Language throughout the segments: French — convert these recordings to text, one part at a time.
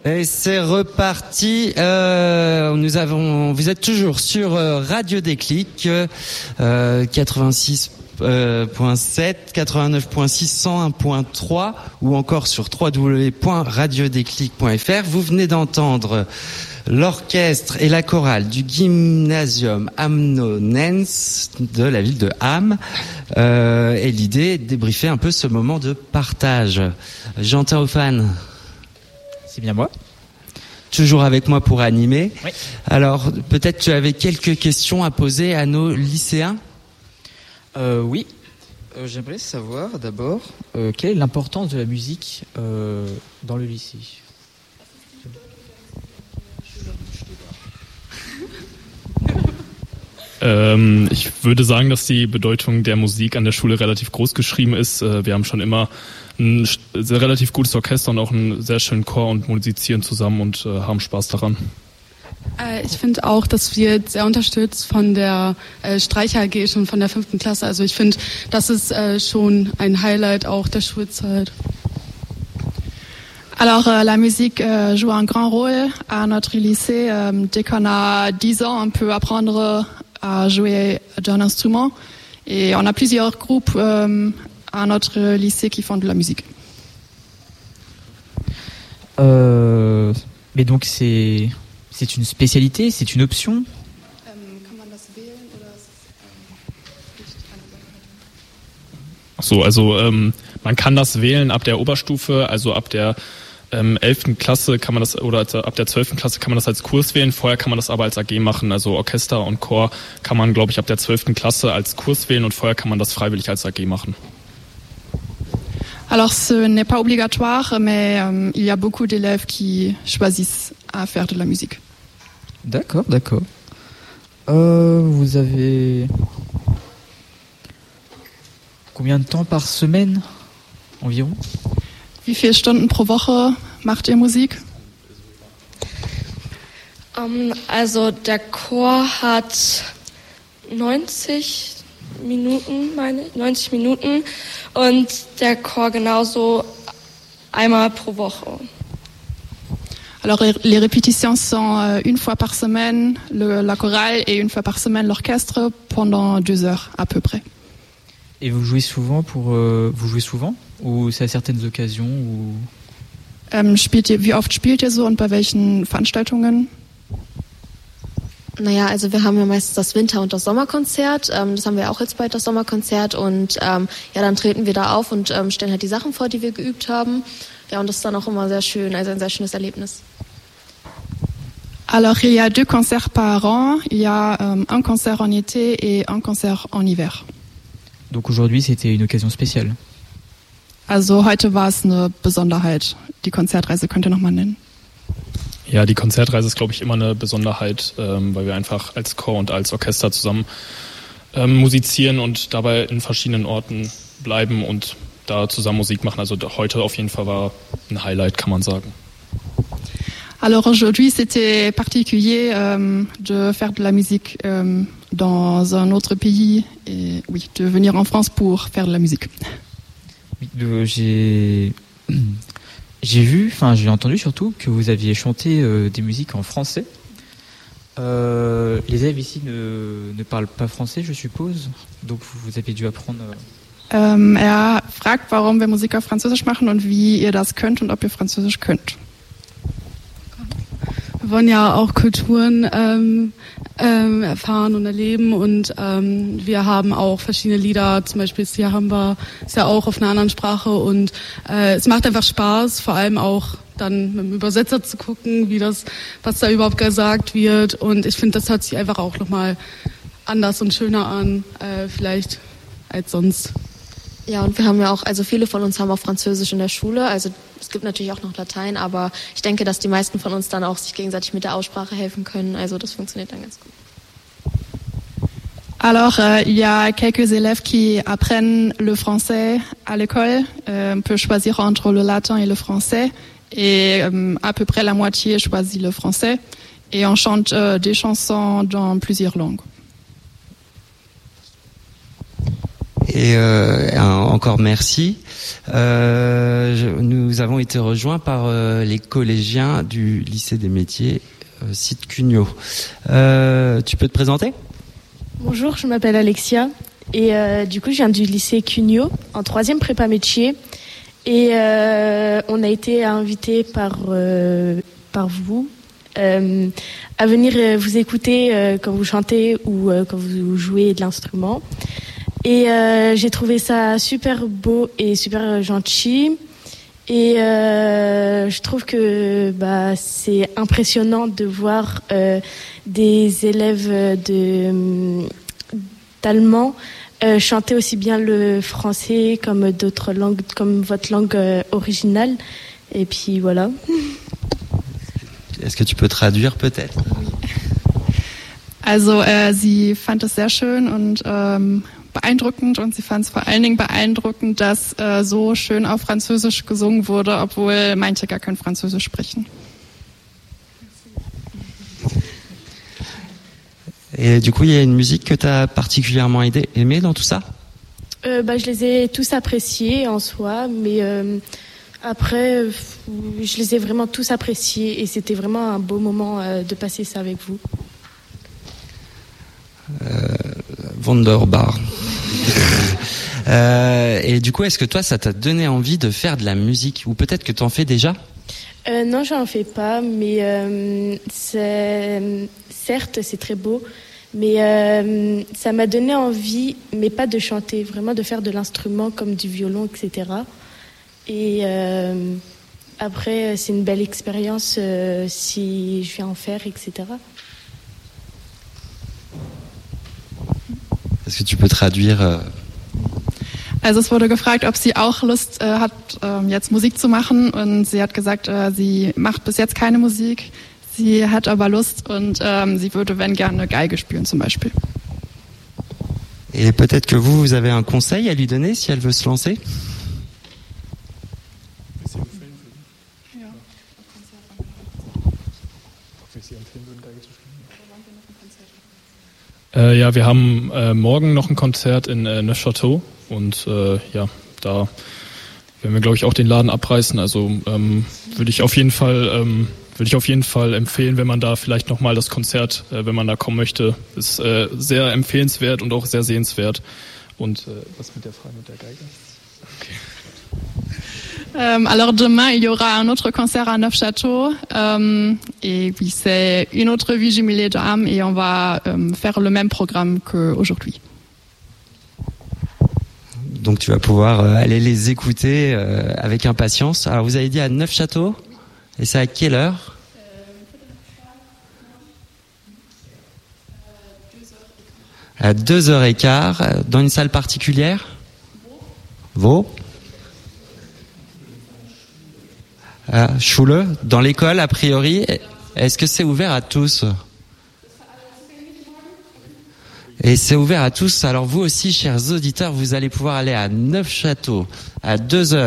Et c'est reparti. Vous êtes toujours sur Radio Déclic, 86.7, 89.6, 101.3 ou encore sur www.radiodéclic.fr. Vous venez d'entendre l'orchestre et la chorale du Gymnasium Amnonens de la ville de Ham. Et l'idée est de débriefer un peu ce moment de partage. Jean Taoufan. C'est bien moi. Toujours avec moi pour animer. Oui. Alors, peut-être tu avais quelques questions à poser à nos lycéens ? Oui. J'aimerais savoir d'abord quelle est l'importance de la musique dans le lycée. Ich würde sagen, dass die Bedeutung der Musik an der Schule relativ groß geschrieben ist. Wir haben schon immer ein sehr relativ gutes Orchester und auch einen sehr schönen Chor und musizieren zusammen und haben Spaß daran. Ich finde auch, das wird sehr unterstützt von der Streicher AG schon von der 5. Klasse. Also ich finde, das ist schon ein Highlight auch der Schulzeit. Alors la musique joue un grand rôle à notre lycée. Dès qu'on a 10 ans, on peut apprendre à jouer d'un instrument. Et on a plusieurs groupes à notre lycée qui font de la musique. Mais donc c'est une spécialité, c'est une option? So, also man kann das wählen ab der Oberstufe, also ab der 11. Klasse kann man das, oder ab der 12. Klasse kann man das als Kurs wählen. Vorher kann man das aber als AG machen. Also Orchester und Chor kann man, glaube ich, ab der 12. Klasse als Kurs wählen und vorher kann man das freiwillig als AG machen. Alors ce n'est pas obligatoire, mais il y a beaucoup d'élèves qui choisissent à faire de la musique. D'accord. Vous avez combien de temps par semaine environ? Wie viele Stunden pro Woche macht ihr Musik? Also der Chor hat 90 Minuten und der Chor genauso einmal pro Woche. Alors les répétitions sont une fois par semaine la chorale et une fois par semaine l'orchestre pendant 2 heures à peu près. Et vous jouez souvent ou c'est à certaines occasions ou wie oft spielt ihr so und bei welchen Veranstaltungen? Naja, also wir haben ja meistens das Winter- und das Sommerkonzert. Das haben wir auch jetzt bald, das Sommerkonzert. Und ja, dann treten wir da auf und stellen halt die Sachen vor, die wir geübt haben. Ja, und das ist dann auch immer sehr schön, also ein sehr schönes Erlebnis. Alors il y a 2 concerts par an. Il y a un concert en été et un concert en hiver. Donc aujourd'hui c'était une occasion spéciale. Also heute war es eine Besonderheit. Die Konzertreise könnt ihr nochmal nennen. Ja, die Konzertreise ist, glaube ich, immer eine Besonderheit, weil wir einfach als Chor und als Orchester zusammen musizieren und dabei in verschiedenen Orten bleiben und da zusammen Musik machen. Also heute auf jeden Fall war ein Highlight, kann man sagen. Alors aujourd'hui, c'était particulier de faire de la musique dans un autre pays et oui, de venir en France pour faire de la musique. J'ai entendu surtout que vous aviez chanté des musiques en français. Les élèves ici ne parlent pas français, je suppose. Donc vous avez dû apprendre. Fragt, warum wir Musik auf Französisch machen und wie ihr das könnt und ob ihr Französisch könnt. Wir wollen ja auch Kulturen erfahren und erleben und wir haben auch verschiedene Lieder, zum Beispiel Siahamba ist ja auch auf einer anderen Sprache und es macht einfach Spaß, vor allem auch dann mit dem Übersetzer zu gucken, was da überhaupt gesagt wird und ich finde, das hört sich einfach auch nochmal anders und schöner an, vielleicht als sonst. Ja, und wir haben ja auch, also viele von uns haben auch Französisch in der Schule, also es gibt natürlich auch noch Latein, aber ich denke, dass die meisten von uns dann auch sich gegenseitig mit der Aussprache helfen können, also das funktioniert dann ganz gut. Alors, il y a quelques élèves qui apprennent le français à l'école. On peut choisir entre le latin et le français. Et à peu près la moitié choisit le français. Et on chante des chansons dans plusieurs langues. Et encore merci. Nous avons été rejoints par les collégiens du lycée des métiers site Cugnot. Tu peux te présenter ? Bonjour, je m'appelle Alexia et du coup je viens du lycée Cugnot en 3e prépa métier et on a été invité par vous à venir vous écouter quand vous chantez ou quand vous jouez de l'instrument. Et j'ai trouvé ça super beau et super gentil. Et je trouve que c'est impressionnant de voir des élèves d'allemand chanter aussi bien le français comme d'autres langues, comme votre langue originale. Et puis voilà. Est-ce que tu peux traduire peut-être ? Also sie fand es sehr schön und beeindruckend und sie fand es vor allen Dingen beeindruckend, dass so schön auf Französisch gesungen wurde, obwohl manche gar kein Französisch sprechen. Et du coup, il y a une musique que tu as particulièrement aimée dans tout ça ? Je les ai tous appréciés en soi, mais après, je les ai vraiment tous appréciés et c'était vraiment un beau moment de passer ça avec vous. Wunderbar. Et du coup, est-ce que toi, ça t'a donné envie de faire de la musique ? Ou peut-être que tu en fais déjà ? Non, j'en fais pas, mais certes, c'est très beau, mais ça m'a donné envie, mais pas de chanter, vraiment de faire de l'instrument comme du violon, etc. Et après, c'est une belle expérience si je vais en faire, etc. Est-ce que tu peux traduire Also es wurde gefragt, ob sie auch Lust hat, jetzt Musik zu machen. Und sie hat gesagt, sie macht bis jetzt keine Musik. Sie hat aber Lust und sie würde, wenn, gerne Geige spielen zum Beispiel. Et peut-être que vous avez un conseil à lui donner si elle veut se lancer ? Ja, wir haben morgen noch ein Konzert in Neuchâtel und ja, da werden wir, glaube ich, auch den Laden abreißen. Also würde ich auf jeden Fall empfehlen, wenn man da vielleicht nochmal das Konzert, wenn man da kommen möchte, ist sehr empfehlenswert und auch sehr sehenswert. Und was mit der Frage mit der Geige? Okay. Alors demain, il y aura un autre concert à Neufchâteau et puis c'est une autre vie jumelée d'âme et on va faire le même programme qu'aujourd'hui. Donc tu vas pouvoir aller les écouter avec impatience. Alors vous avez dit à Neufchâteau et c'est à quelle heure ? 2h15 dans une salle particulière ? Vaux ? Schule, dans l'école a priori, est-ce que c'est ouvert à tous ? Et c'est ouvert à tous, alors vous aussi, chers auditeurs, vous allez pouvoir aller à Neufchâteau à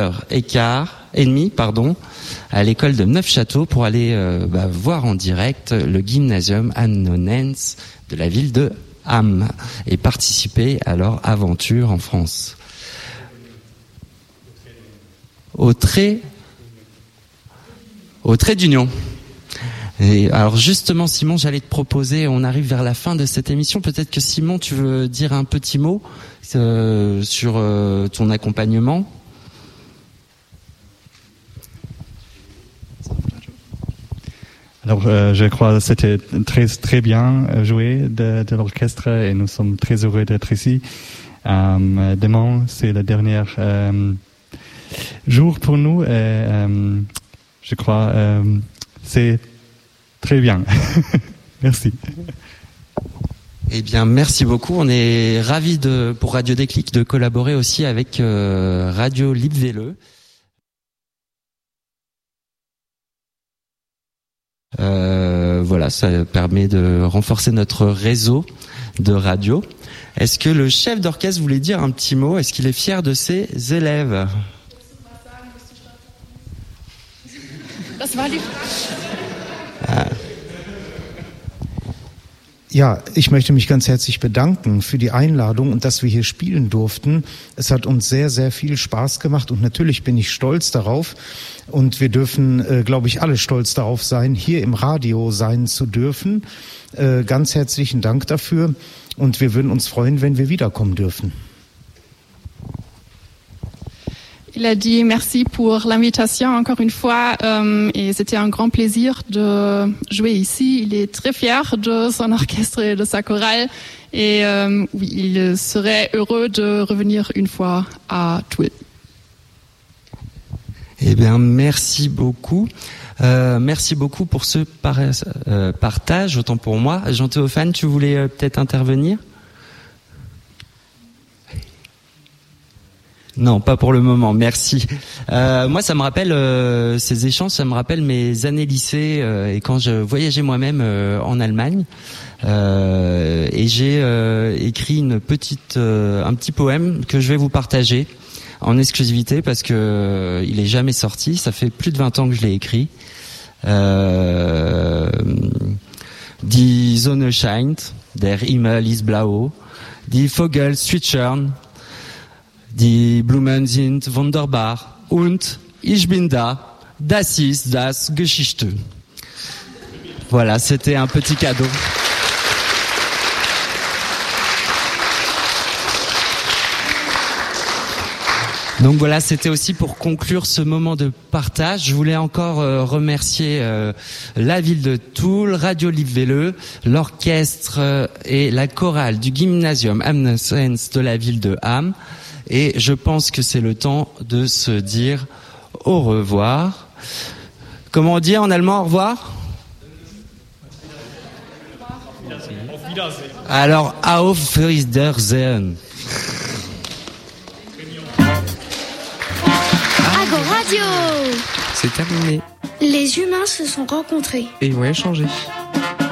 2h30, à l'école de Neufchâteau pour aller voir en direct le gymnasium Annonens de la ville de Ham et participer à leur aventure en France. Au trait d'union. Et alors justement, Simon, j'allais te proposer, on arrive vers la fin de cette émission, peut-être que Simon, tu veux dire un petit mot sur ton accompagnement ? Alors, je crois que c'était très bien joué de l'orchestre et nous sommes très heureux d'être ici. Demain, c'est le dernier jour pour nous et je crois c'est très bien. Merci. Eh bien, merci beaucoup. On est ravis pour Radio Déclic de collaborer aussi avec Radio Liebwelle. Voilà, ça permet de renforcer notre réseau de radio. Est-ce que le chef d'orchestre voulait dire un petit mot ? Est-ce qu'il est fier de ses élèves ? Ja, ich möchte mich ganz herzlich bedanken für die Einladung und dass wir hier spielen durften. Es hat uns sehr, sehr viel Spaß gemacht und natürlich bin ich stolz darauf und wir dürfen, glaube ich, alle stolz darauf sein, hier im Radio sein zu dürfen. Ganz herzlichen Dank dafür und wir würden uns freuen, wenn wir wiederkommen dürfen. Il a dit merci pour l'invitation encore une fois et c'était un grand plaisir de jouer ici. Il est très fier de son orchestre et de sa chorale et oui, il serait heureux de revenir une fois à Tulle. Eh bien, merci beaucoup. Merci beaucoup pour ce partage, autant pour moi. Jean-Théophane, tu voulais peut-être intervenir ? Non, pas pour le moment, merci. Moi, ça me rappelle ces échanges, ça me rappelle mes années lycée et quand je voyageais moi-même en Allemagne. Et j'ai écrit un petit poème que je vais vous partager en exclusivité parce que il est jamais sorti. Ça fait plus de 20 ans que je l'ai écrit. Die Sonne scheint, der Himmel ist blau, die Vögel zwitschern. Die Blumen sind wunderbar und ich bin da, das ist das Geschichte. Voilà, c'était un petit cadeau. Donc voilà, c'était aussi pour conclure ce moment de partage. Je voulais encore remercier la ville de Toul, Radio Live Véleux, l'orchestre et la chorale du Gymnasium Amnesens de la ville de Ham. Et je pense que c'est le temps de se dire au revoir. Comment on dit en allemand au revoir ? Alors, auf Wiedersehen. Agoradio. C'est terminé. Les humains se sont rencontrés et ont échangé.